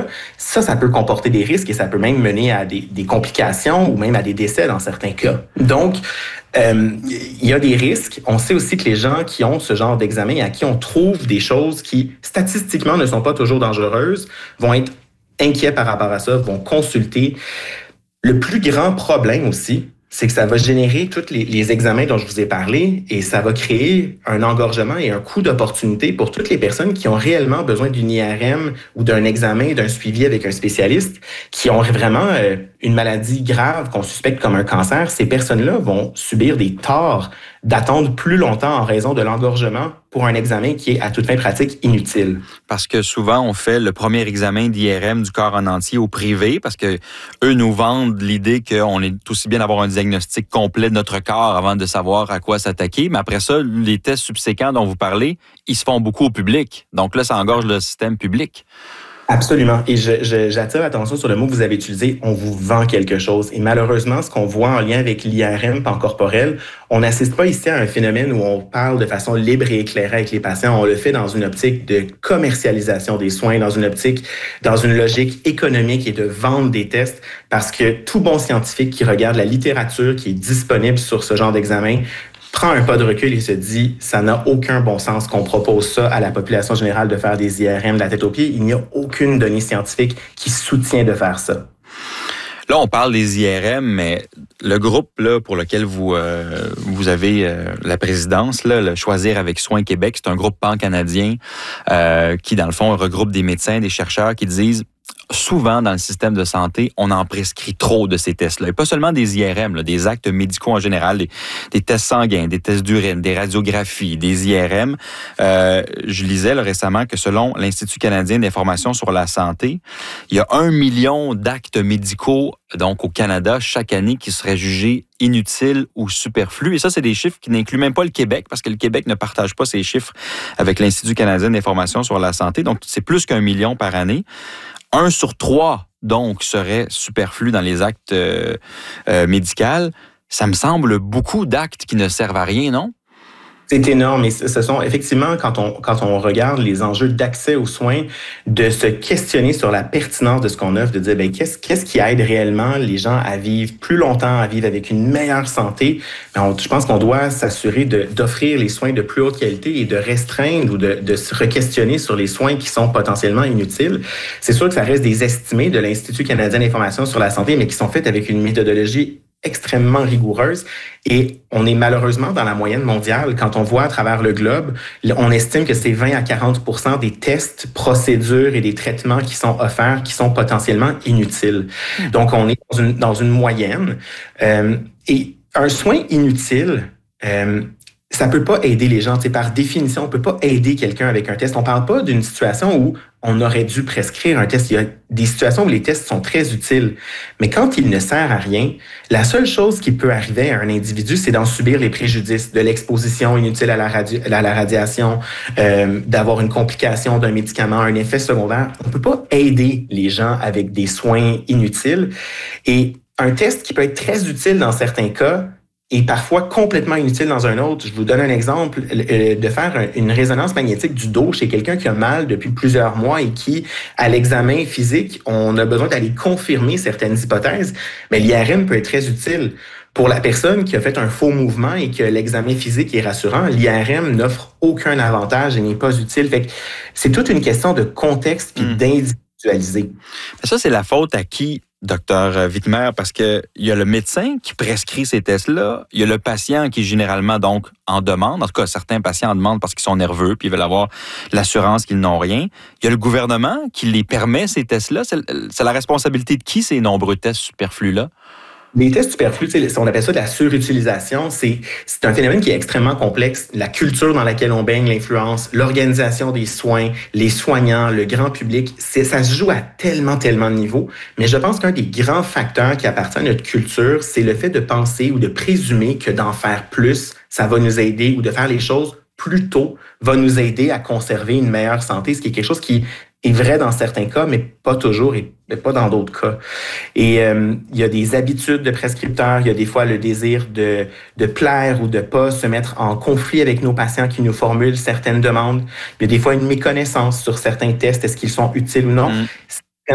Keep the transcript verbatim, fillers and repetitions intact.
cas, ça, ça peut comporter des risques et ça peut même mener à des, des complications ou même à des décès dans certains cas. Donc, euh, il y a des risques. On sait aussi que les gens qui ont ce genre d'examen et à qui on trouve des choses qui, statistiquement, ne sont pas toujours dangereuses, vont être inquiets par rapport à ça, vont consulter. Le plus grand problème aussi, c'est que ça va générer tous les, les examens dont je vous ai parlé et ça va créer un engorgement et un coût d'opportunité pour toutes les personnes qui ont réellement besoin d'une I R M ou d'un examen, d'un suivi avec un spécialiste, qui ont vraiment euh, une maladie grave qu'on suspecte comme un cancer. Ces personnes-là vont subir des torts d'attendre plus longtemps en raison de l'engorgement pour un examen qui est à toute fin pratique inutile. Parce que souvent, on fait le premier examen d'I R M du corps en entier au privé parce que eux nous vendent l'idée qu'on est aussi bien d'avoir un diagnostic complet de notre corps avant de savoir à quoi s'attaquer. Mais après ça, les tests subséquents dont vous parlez, ils se font beaucoup au public. Donc là, ça engorge le système public. Absolument. Et je, je, j'attire l'attention sur le mot que vous avez utilisé, on vous vend quelque chose. Et malheureusement, ce qu'on voit en lien avec l'I R M pancorporel, on n'assiste pas ici à un phénomène où on parle de façon libre et éclairée avec les patients. On le fait dans une optique de commercialisation des soins, dans une optique, dans une logique économique et de vente des tests, parce que tout bon scientifique qui regarde la littérature qui est disponible sur ce genre d'examen prend un pas de recul et se dit, ça n'a aucun bon sens qu'on propose ça à la population générale de faire des I R M de la tête aux pieds. Il n'y a aucune donnée scientifique qui soutient de faire ça. Là, on parle des I R M, mais le groupe là pour lequel vous euh, vous avez euh, la présidence, là, le Choisir avec Soin Québec, c'est un groupe pan-canadien euh, qui, dans le fond, regroupe des médecins, des chercheurs qui disent souvent dans le système de santé, on en prescrit trop de ces tests-là. Et pas seulement des I R M, là, des actes médicaux en général, des, des tests sanguins, des tests d'urine, des radiographies, des I R M. Euh, je lisais là, récemment que selon l'Institut canadien d'information sur la santé, il y a un million d'actes médicaux donc au Canada chaque année qui seraient jugés inutiles ou superflus. Et ça, c'est des chiffres qui n'incluent même pas le Québec, parce que le Québec ne partage pas ces chiffres avec l'Institut canadien d'information sur la santé. Donc, c'est plus qu'un million par année. Un sur trois, donc, serait superflu dans les actes euh, euh, médicaux. Ça me semble beaucoup d'actes qui ne servent à rien, non? C'est énorme et ce sont effectivement, quand on, quand on regarde les enjeux d'accès aux soins, de se questionner sur la pertinence de ce qu'on offre, de dire, ben, qu'est-ce, qu'est-ce qui aide réellement les gens à vivre plus longtemps, à vivre avec une meilleure santé? Ben, on, je pense qu'on doit s'assurer de, d'offrir les soins de plus haute qualité et de restreindre ou de, de se re-questionner sur les soins qui sont potentiellement inutiles. C'est sûr que ça reste des estimés de l'Institut canadien d'information sur la santé, mais qui sont faits avec une méthodologie extrêmement rigoureuse et on est malheureusement dans la moyenne mondiale. Quand on voit à travers le globe, on estime que c'est vingt à quarante pour cent des tests, procédures et des traitements qui sont offerts qui sont potentiellement inutiles. Donc, on est dans une, dans une moyenne. Euh, et un soin inutile, euh, ça peut pas aider les gens. T'sais, par définition, on peut pas aider quelqu'un avec un test. On parle pas d'une situation où on aurait dû prescrire un test. Il y a des situations où les tests sont très utiles. Mais quand il ne sert à rien, la seule chose qui peut arriver à un individu, c'est d'en subir les préjudices, de l'exposition inutile à la, radi- à la radiation, euh, d'avoir une complication d'un médicament, un effet secondaire. On peut pas aider les gens avec des soins inutiles. Et un test qui peut être très utile dans certains cas, et parfois complètement inutile dans un autre. Je vous donne un exemple, de faire une résonance magnétique du dos chez quelqu'un qui a mal depuis plusieurs mois et qui, à l'examen physique, on a besoin d'aller confirmer certaines hypothèses. Mais l'I R M peut être très utile. Pour la personne qui a fait un faux mouvement et que l'examen physique est rassurant, l'I R M n'offre aucun avantage et n'est pas utile. Fait que c'est toute une question de contexte puis mmh. d'individualiser. Ça, c'est la faute à qui? Docteur Witmer, parce que il y a le médecin qui prescrit ces tests-là, il y a le patient qui généralement donc en demande, en tout cas certains patients en demandent parce qu'ils sont nerveux puis ils veulent avoir l'assurance qu'ils n'ont rien. Il y a le gouvernement qui les permet ces tests-là. C'est, c'est la responsabilité de qui ces nombreux tests superflus-là? Les tests superflus, on appelle ça de la surutilisation. C'est, c'est un phénomène qui est extrêmement complexe. La culture dans laquelle on baigne, l'influence, l'organisation des soins, les soignants, le grand public, c'est, ça se joue à tellement, tellement de niveaux. Mais je pense qu'un des grands facteurs qui appartient à notre culture, c'est le fait de penser ou de présumer que d'en faire plus, ça va nous aider, ou de faire les choses plus tôt va nous aider à conserver une meilleure santé, ce qui est quelque chose qui est vrai dans certains cas, mais pas toujours et pas dans d'autres cas. Et euh, il y a des habitudes de prescripteurs, il y a des fois le désir de, de plaire ou de pas se mettre en conflit avec nos patients qui nous formulent certaines demandes. Il y a des fois une méconnaissance sur certains tests, est-ce qu'ils sont utiles ou non. Mmh.